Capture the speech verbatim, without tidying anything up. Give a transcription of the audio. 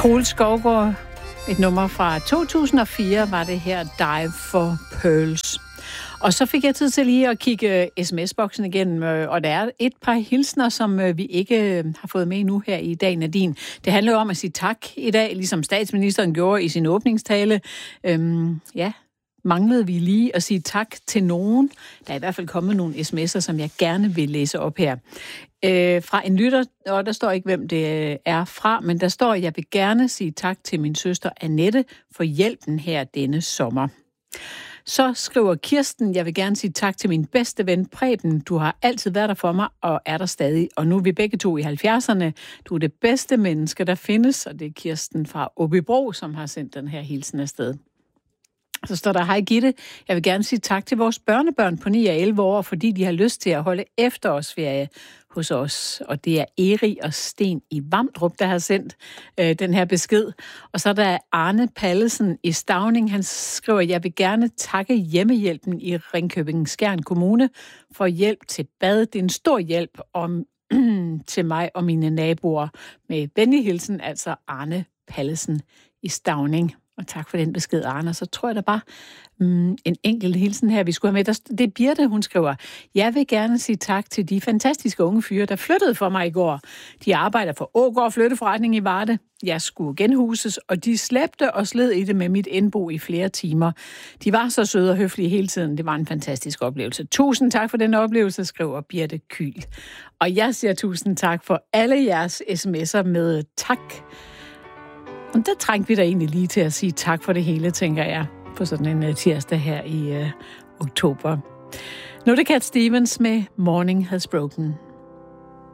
Troels Skovgaard, et nummer fra to tusind og fire, var det her Dive for Pearls. Og så fik jeg tid til lige at kigge sms-boksen igennem, og der er et par hilsner, som vi ikke har fået med nu her i dag, Nadine. Det handler om at sige tak i dag, ligesom statsministeren gjorde i sin åbningstale. Øhm, ja, manglede vi lige at sige tak til nogen. Der er i hvert fald kommet nogle sms'er, som jeg gerne vil læse op her. Øh, fra en lytter, og der står ikke, hvem det er fra, men der står, at jeg vil gerne sige tak til min søster Annette for hjælpen her denne sommer. Så skriver Kirsten, jeg vil gerne sige tak til min bedste ven Preben. Du har altid været der for mig, og er der stadig. Og nu er vi begge to i halvfjerdserne. Du er det bedste menneske, der findes, og det er Kirsten fra Åbybro, som har sendt den her hilsen afsted. Så står der, hej Gitte, jeg vil gerne sige tak til vores børnebørn på ni og elleve år, fordi de har lyst til at holde efterårsferie hos os. Og det er Eri og Sten i Vamdrup, der har sendt øh, den her besked. Og så er der Arne Pallesen i Stauning. Han skriver, jeg vil gerne takke hjemmehjælpen i Ringkøbing-Skjern Kommune for hjælp til bad. Det er en stor hjælp om, til mig og mine naboer. Med venlig hilsen, altså Arne Pallesen i Stauning. Og tak for den besked, Arne. Så tror jeg da bare mm, en enkelt hilsen her, vi skulle have med. Der, det er Birte, hun skriver, jeg vil gerne sige tak til de fantastiske unge fyre, der flyttede for mig i går. De arbejder for Ågård Flytteforretning i Varde. Jeg skulle genhuses, og de slæbte og sled i det med mit indbo i flere timer. De var så søde og høflige hele tiden. Det var en fantastisk oplevelse. Tusind tak for den oplevelse, skriver Birte Kyl. Og jeg siger tusind tak for alle jeres sms'er med tak. Og der trængte vi da egentlig lige til at sige tak for det hele, tænker jeg, på sådan en uh, tirsdag her i uh, oktober. Nu er det Cat Stevens med Morning Has Broken.